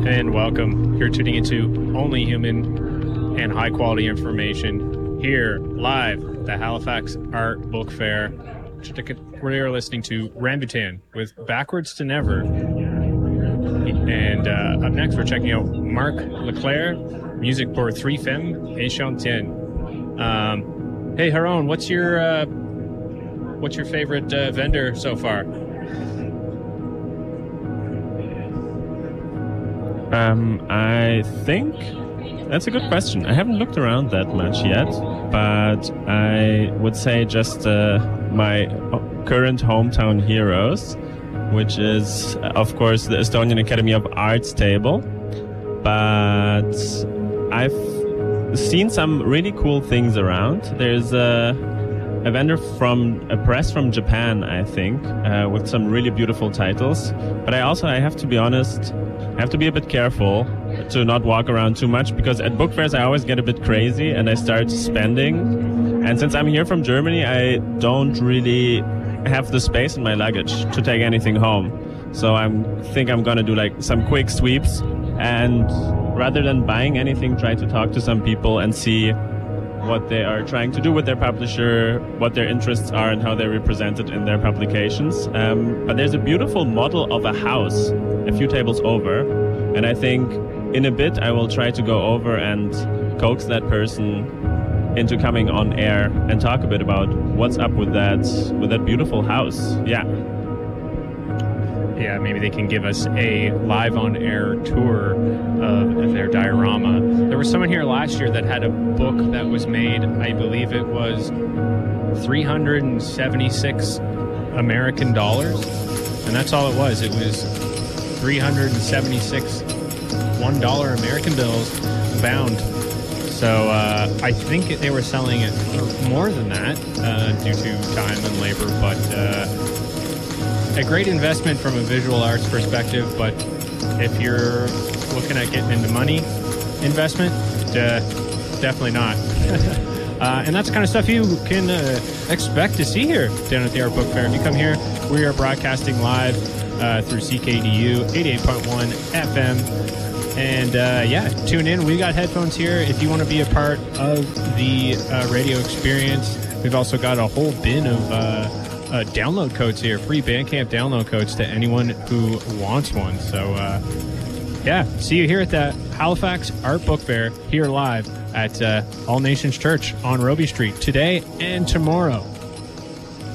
and welcome. You're tuning into only human and high quality information here live at the Halifax Art Book Fair. We are listening to Rambutan with Backwards to Never. And up next, we're checking out Marc Leclerc, music pour Three Femmes et Chantienne. Hey, Haron, what's your favorite vendor so far? I think that's a good question. I haven't looked around that much yet, but I would say just my current hometown heroes, which is, of course, the Estonian Academy of Arts table. But I've seen some really cool things around. There's a vendor from a press from Japan, I think, with some really beautiful titles. But I have to be honest, I have to be a bit careful to not walk around too much, because at book fairs I always get a bit crazy and I start spending. And since I'm here from Germany, I don't really have the space in my luggage to take anything home. So I think I'm gonna do like some quick sweeps, and rather than buying anything, try to talk to some people and see what they are trying to do with their publisher, what their interests are, and how they represent it in their publications. But there's a beautiful model of a house a few tables over, and I think in a bit I will try to go over and coax that person into coming on air and talk a bit about what's up with that beautiful house. Yeah, maybe they can give us a live on-air tour of their diorama. There was someone here last year that had a book that was made, I believe it was 376 American dollars, and that's all it was. It was 376 $1 American bills bound. So I think they were selling it for more than that due to time and labor, but a great investment from a visual arts perspective. But if you're looking at getting into money investment, definitely not. And that's the kind of stuff you can expect to see here down at the Art Book Fair. If you come here, we are broadcasting live through CKDU 88.1 FM. And tune in. We got headphones here if you want to be a part of the radio experience. We've also got a whole bin of download codes here, free Bandcamp download codes to anyone who wants one. So, see you here at the Halifax Art Book Fair, here live at All Nations Church on Robie Street today and tomorrow.